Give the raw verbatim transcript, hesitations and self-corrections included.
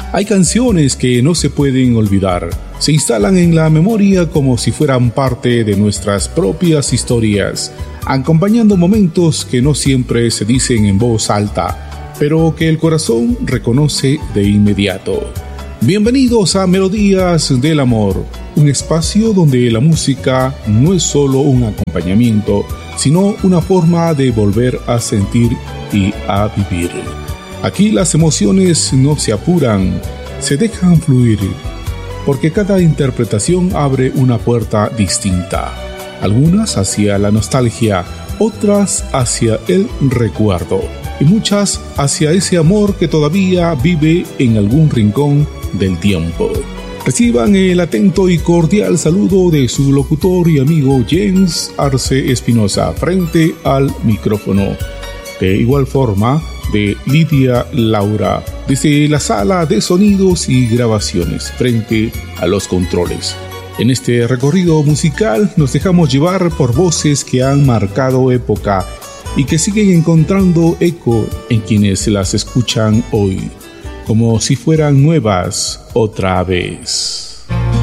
Hay canciones que no se pueden olvidar, se instalan en la memoria como si fueran parte de nuestras propias historias, acompañando momentos que no siempre se dicen en voz alta, pero que el corazón reconoce de inmediato. Bienvenidos a Melodías del Amor, un espacio donde la música no es solo un acompañamiento, sino una forma de volver a sentir y a vivir. Aquí las emociones no se apuran, se dejan fluir, porque cada interpretación abre una puerta distinta, algunas hacia la nostalgia, otras hacia el recuerdo, y muchas hacia ese amor que todavía vive en algún rincón del tiempo. Reciban el atento y cordial saludo de su locutor y amigo Jens Arce Espinosa frente al micrófono. De igual forma, de Lidia Laura, desde la sala de sonidos y grabaciones, frente a los controles. En este recorrido musical nos dejamos llevar por voces que han marcado época y que siguen encontrando eco en quienes las escuchan hoy, como si fueran nuevas otra vez.